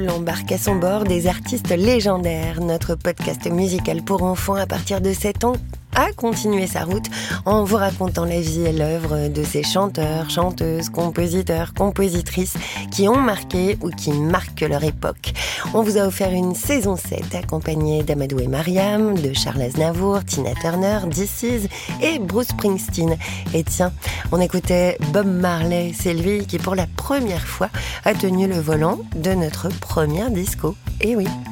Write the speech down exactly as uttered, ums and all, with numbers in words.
L'embarque à son bord des artistes légendaires, notre podcast musical pour enfants à partir de sept ans a continué sa route en vous racontant la vie et l'œuvre de ces chanteurs, chanteuses, compositeurs, compositrices qui ont marqué ou qui marquent leur époque. On vous a offert une saison sept accompagnée d'Amadou et Mariam, de Charles Aznavour, Tina Turner, This Is et Bruce Springsteen. Et tiens, on écoutait Bob Marley, c'est lui qui pour la première fois a tenu le volant de notre première disco. Et oui.